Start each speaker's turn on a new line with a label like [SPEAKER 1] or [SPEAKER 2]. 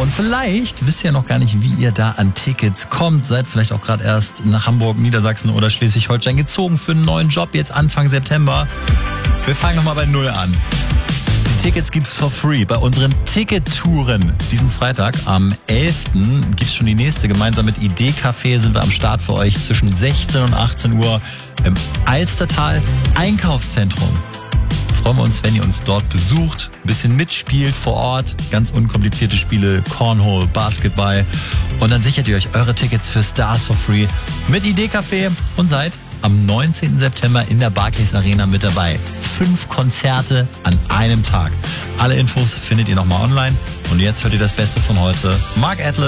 [SPEAKER 1] Und vielleicht wisst ihr noch gar nicht, wie ihr da an Tickets kommt. Seid vielleicht auch gerade erst nach Hamburg, Niedersachsen oder Schleswig-Holstein gezogen für einen neuen Job, jetzt Anfang September. Wir fangen nochmal bei Null an. Die Tickets gibt's for free bei unseren Ticket-Touren. Diesen Freitag am 11. gibt's schon die nächste. Gemeinsam mit Idee Café sind wir am Start für euch zwischen 16 und 18 Uhr im Alstertal Einkaufszentrum. Freuen wir uns, wenn ihr uns dort besucht, ein bisschen mitspielt vor Ort, ganz unkomplizierte Spiele, Cornhole, Basketball. Und dann sichert ihr euch eure Tickets für Stars for free mit Idee Café und seid am 19. September in der Barclays Arena mit dabei. 5 Konzerte an einem Tag. Alle Infos findet ihr nochmal online. Und jetzt hört ihr das Beste von heute. Mark Atlas.